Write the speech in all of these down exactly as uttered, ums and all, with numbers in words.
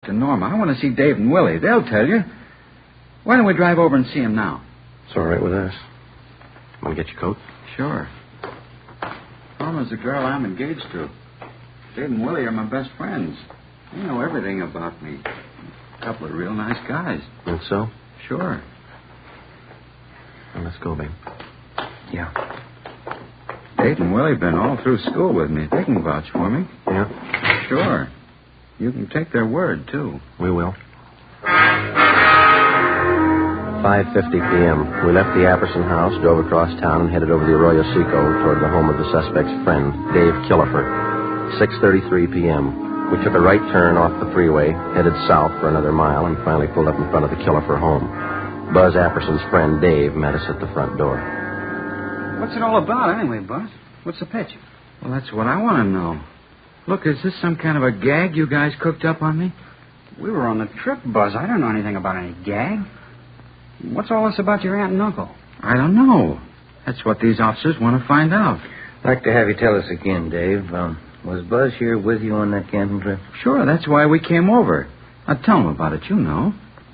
to Norma. I want to see Dave and Willie. They'll tell you. Why don't we drive over and see him now? It's all right with us. Want to get your coat? Sure. Norma's the girl I'm engaged to. Dave and Willie are my best friends. They know everything about me. A couple of real nice guys. And so? Sure. Well, let's go, babe. Yeah. Dave and Willie have been all through school with me. They can vouch for me. Yeah? Sure. You can take their word, too. We will. five fifty p.m. We left the Apperson house, drove across town, and headed over the Arroyo Seco toward the home of the suspect's friend, Dave Killefer. six thirty-three p.m. We took a right turn off the freeway, headed south for another mile, and finally pulled up in front of the Killefer home. Buzz Apperson's friend, Dave, met us at the front door. What's it all about, anyway, Buzz? What's the pitch? Well, that's what I want to know. Look, is this some kind of a gag you guys cooked up on me? We were on the trip, Buzz. I don't know anything about any gag. What's all this about your aunt and uncle? I don't know. That's what these officers want to find out. I'd like to have you tell us again, Dave. Um, was Buzz here with you on that camping trip? Sure, that's why we came over. Now, tell them about it, you know.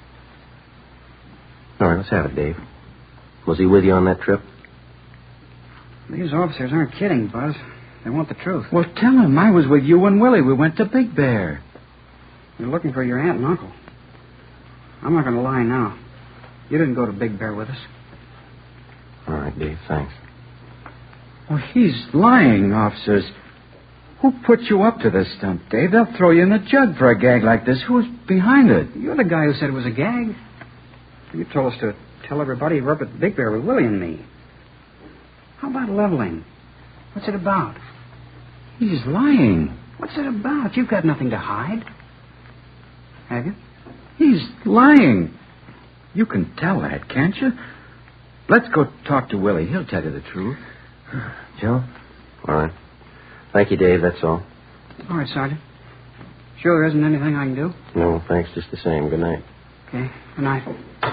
All right, let's have it, Dave. Was he with you on that trip? These officers aren't kidding, Buzz. They want the truth. Well, tell him I was with you and Willie. We went to Big Bear. You're looking for your aunt and uncle. I'm not going to lie now. You didn't go to Big Bear with us. All right, Dave, thanks. Well, he's lying, officers. Who put you up to this stunt, Dave? They'll throw you in the jug for a gag like this. Who's behind it? You're the guy who said it was a gag. You told us to tell everybody you were up at Big Bear with Willie and me. How about leveling? What's it about? He's lying. What's it about? You've got nothing to hide. Have you? He's lying. You can tell that, can't you? Let's go talk to Willie. He'll tell you the truth. Joe? All right. Thank you, Dave. That's all. All right, Sergeant. Sure there isn't anything I can do? No, thanks. Just the same. Good night. Okay. Good night.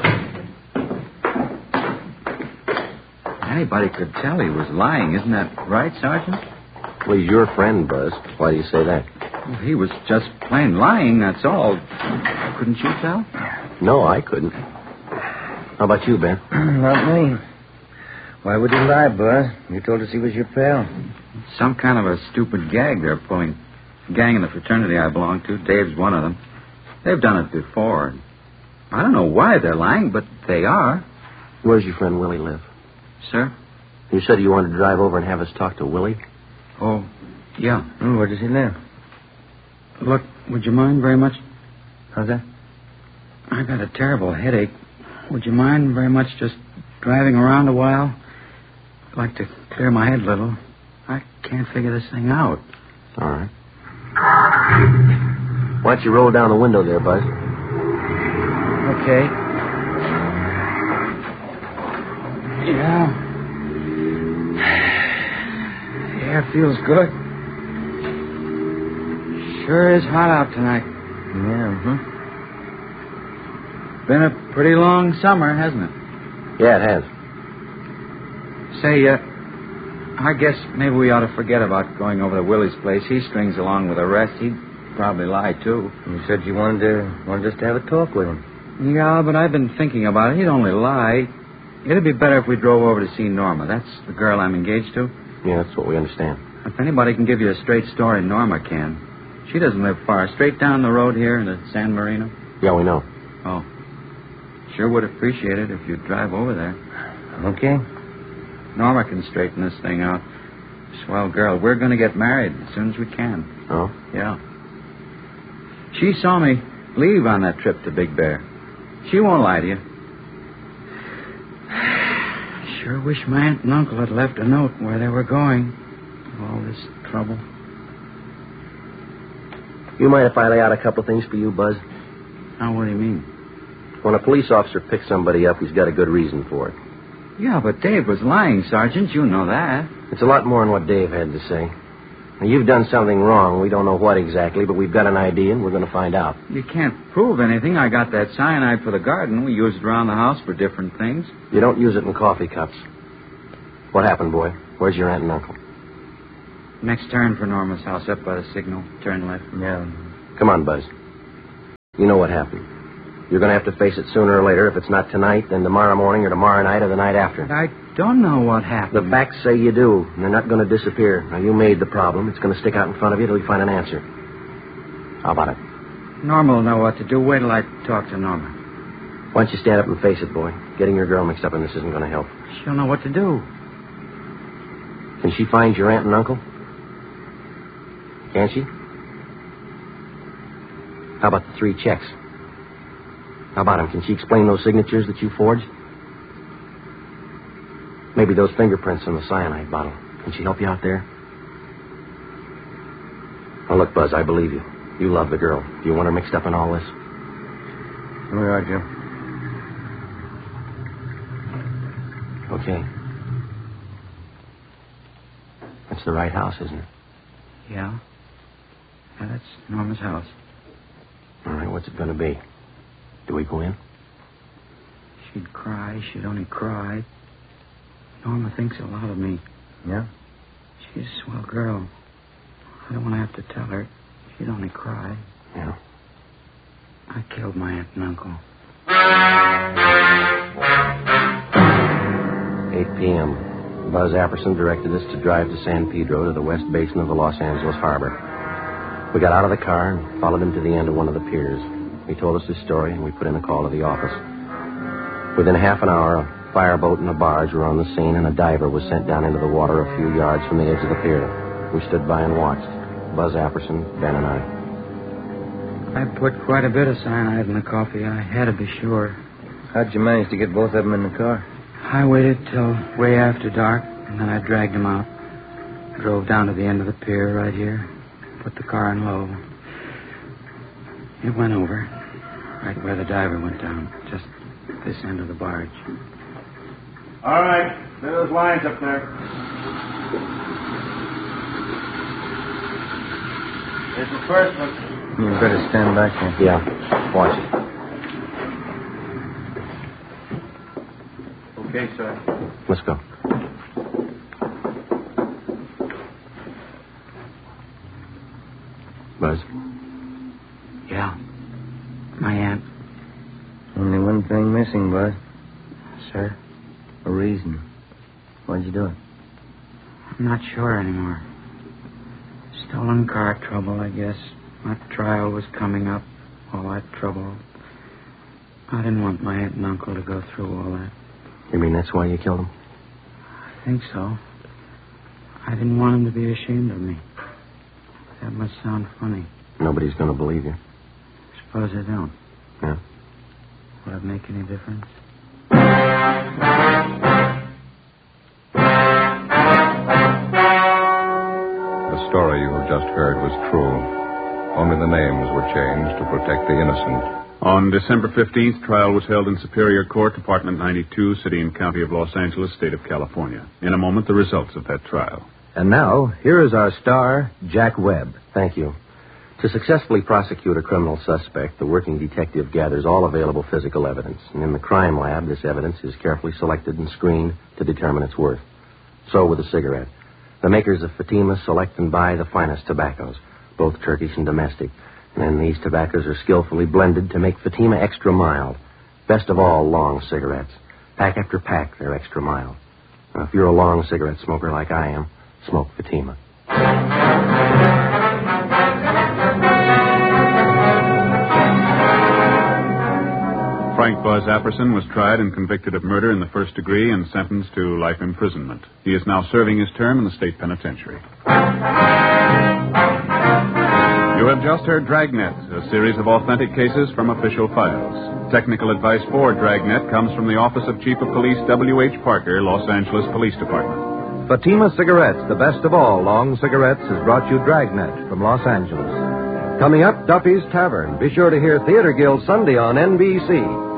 Anybody could tell he was lying. Isn't that right, Sergeant? Well, he's your friend, Buzz. Why do you say that? Well, he was just plain lying, that's all. Couldn't you tell? No, I couldn't. How about you, Ben? Not me. Why would he lie, Buzz? You told us he was your pal. Some kind of a stupid gag they're pulling. The gang in the fraternity I belong to, Dave's one of them. They've done it before. I don't know why they're lying, but they are. Where's your friend Willie live? Sir? You said you wanted to drive over and have us talk to Willie? Oh, yeah. Oh, where does he live? Look, would you mind very much? How's that? I got a terrible headache. Would you mind very much just driving around a while? I'd like to clear my head a little. I can't figure this thing out. All right. Why don't you roll down the window there, Buzz? Okay. Yeah. The air feels good. Sure is hot out tonight. Yeah, uh-huh. Been a pretty long summer, hasn't it? Yeah, it has. Say, uh, I guess maybe we ought to forget about going over to Willie's place. He strings along with the rest. He'd probably lie, too. You said you wanted to wanted us to have a talk with him. Yeah, but I've been thinking about it. He'd only lie. It'd be better if we drove over to see Norma. That's the girl I'm engaged to. Yeah, that's what we understand. If anybody can give you a straight story, Norma can. She doesn't live far. Straight down the road here into San Marino. Yeah, we know. Oh. Sure would appreciate it if you'd drive over there. Okay. Norma can straighten this thing out. Swell girl. We're going to get married as soon as we can. Oh? Yeah. She saw me leave on that trip to Big Bear. She won't lie to you. Sure wish my aunt and uncle had left a note where they were going. All this trouble. You mind if I lay out a couple things for you, Buzz? Now, what do you mean? When a police officer picks somebody up, he's got a good reason for it. Yeah, but Dave was lying, Sergeant. You know that. It's a lot more than what Dave had to say. Now, you've done something wrong. We don't know what exactly, but we've got an idea, and we're going to find out. You can't prove anything. I got that cyanide for the garden. We used it around the house for different things. You don't use it in coffee cups. What happened, boy? Where's your aunt and uncle? Next turn for Norma's house, up by the signal. Turn left. Yeah. Come on, Buzz. You know what happened. You're going to have to face it sooner or later. If it's not tonight, then tomorrow morning or tomorrow night or the night after. But I don't know what happened. The facts say you do, and they're not going to disappear. Now, you made the problem. It's going to stick out in front of you till you find an answer. How about it? Norma will know what to do. Wait till I talk to Norma. Why don't you stand up and face it, boy? Getting your girl mixed up in this isn't going to help. She'll know what to do. Can she find your aunt and uncle? Can she? How about the three checks? How about them? Can she explain those signatures that you forged? Maybe those fingerprints on the cyanide bottle. Can she help you out there? Now, look, Buzz, I believe you. You love the girl. Do you want her mixed up in all this? Here we are, Jim. Okay. That's the right house, isn't it? Yeah? Yeah, that's Norma's house. All right, what's it going to be? Do we go in? She'd cry. She'd only cry. Norma thinks a lot of me. Yeah? She's a swell girl. I don't want to have to tell her. She'd only cry. Yeah. I killed my aunt and uncle. eight p.m. Buzz Apperson directed us to drive to San Pedro to the west basin of the Los Angeles harbor. We got out of the car and followed him to the end of one of the piers. He told us his story, and we put in a call to the office. Within half an hour, a fireboat and a barge were on the scene, and a diver was sent down into the water a few yards from the edge of the pier. We stood by and watched. Buzz Apperson, Ben, and I. I put quite a bit of cyanide in the coffee. I had to be sure. How'd you manage to get both of them in the car? I waited till way after dark, and then I dragged them out. Drove down to the end of the pier right here. Put the car in low. It went over, right where the diver went down, just this end of the barge. All right. There are those lines up there. There's the first one. You better stand back here. Yeah, watch it. Okay, sir. Let's go. Buzz? Yeah. My aunt. Only one thing missing, Buzz. Sir? A reason. Why'd you do it? I'm not sure anymore. Stolen car trouble, I guess. My trial was coming up. All that trouble. I didn't want my aunt and uncle to go through all that. You mean that's why you killed him? I think so. I didn't want them to be ashamed of me. That must sound funny. Nobody's going to believe you. Suppose I don't. Yeah. Will it make any difference? The story you have just heard was true. Only the names were changed to protect the innocent. On December fifteenth, trial was held in Superior Court, Department ninety-two, City and County of Los Angeles, State of California. In a moment, the results of that trial. And now, here is our star, Jack Webb. Thank you. To successfully prosecute a criminal suspect, the working detective gathers all available physical evidence. And in the crime lab, this evidence is carefully selected and screened to determine its worth. So with a cigarette. The makers of Fatima select and buy the finest tobaccos, both Turkish and domestic. And then these tobaccos are skillfully blended to make Fatima extra mild. Best of all, long cigarettes. Pack after pack, they're extra mild. Now, if you're a long cigarette smoker like I am, smoke Fatima. Frank Buzz Apperson was tried and convicted of murder in the first degree and sentenced to life imprisonment. He is now serving his term in the state penitentiary. You have just heard Dragnet, a series of authentic cases from official files. Technical advice for Dragnet comes from the Office of Chief of Police W H Parker, Los Angeles Police Department. Fatima Cigarettes, the best of all long cigarettes, has brought you Dragnet from Los Angeles. Coming up, Duffy's Tavern. Be sure to hear Theater Guild Sunday on N B C.